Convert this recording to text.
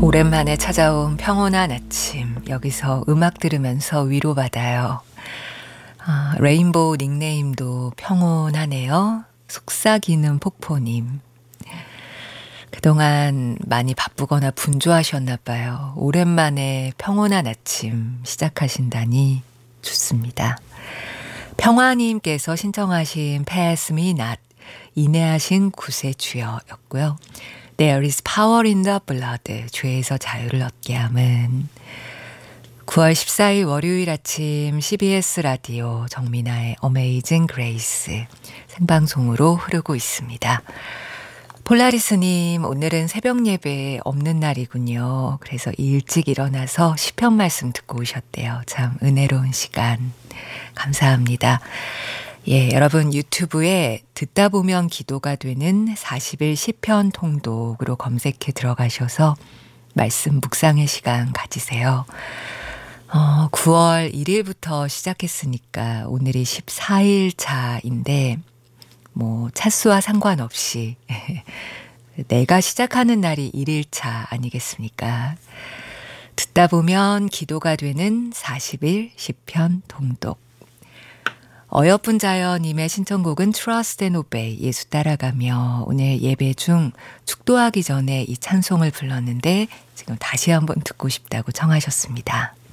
오랜만에 찾아온 평온한 아침, 여기서 음악 들으면서 위로받아요. 레인보우 닉네임도 평온하네요. 속삭이는 폭포님. 그동안 많이 바쁘거나 분주하셨나 봐요. 오랜만에 평온한 아침 시작하신다니 좋습니다. 평화님께서 신청하신 Pass Me Not, 인내하신 구세주여였고요. There is power in the blood, 죄에서 자유를 얻게 함은 9월 14일 월요일 아침 CBS 라디오 정민아의 Amazing Grace 생방송으로 흐르고 있습니다. 폴라리스님, 오늘은 새벽 예배 없는 날이군요. 그래서 일찍 일어나서 시편 말씀 듣고 오셨대요. 참 은혜로운 시간 감사합니다. 예, 여러분 유튜브에 듣다 보면 기도가 되는 40일 시편 통독으로 검색해 들어가셔서 말씀 묵상의 시간 가지세요. 9월 1일부터 시작했으니까 오늘이 14일 차인데 뭐 차수와 상관없이 내가 시작하는 날이 1일차 아니겠습니까? 듣다 보면 기도가 되는 40일 시편 통독. 어여쁜 자여님의 신청곡은 Trust and Obey, 예수 따라가며 오늘 예배 중 축도하기 전에 이 찬송을 불렀는데 지금 다시 한번 듣고 싶다고 청하셨습니다.